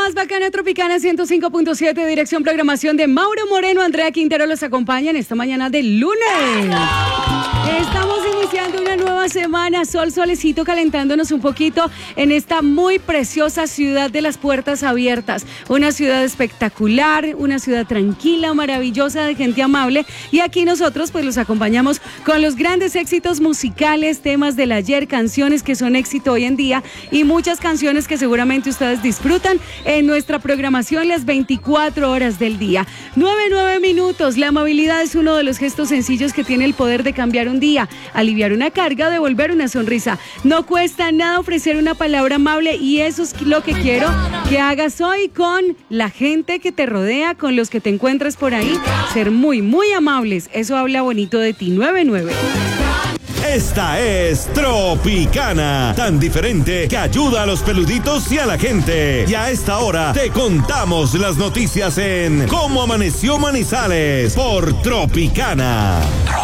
más bacana Tropicana 105.7, dirección programación de Mauro Moreno. Andrea Quintero los acompañan esta mañana de lunes. Estamos iniciando una nueva semana, solecito calentándonos un poquito en esta muy preciosa ciudad de las puertas abiertas. Una ciudad espectacular, una ciudad tranquila, maravillosa, de gente amable. Y aquí nosotros pues los acompañamos con los grandes éxitos musicales, temas del ayer, canciones que son éxito hoy en día y muchas canciones que seguramente ustedes disfrutan en nuestra programación las 24 horas del día. 9 minutos. La amabilidad es uno de los gestos sencillos que tiene el poder de cambiar un día, aliviar una carga, devolver una sonrisa. No cuesta nada ofrecer una palabra amable y eso es lo que quiero que hagas hoy con la gente que te rodea, con los que te encuentres por ahí. Ser muy amables. Eso habla bonito de ti. 99. Esta es Tropicana, tan diferente que ayuda a los peluditos y a la gente. Y a esta hora te contamos las noticias en Cómo Amaneció Manizales por Tropicana.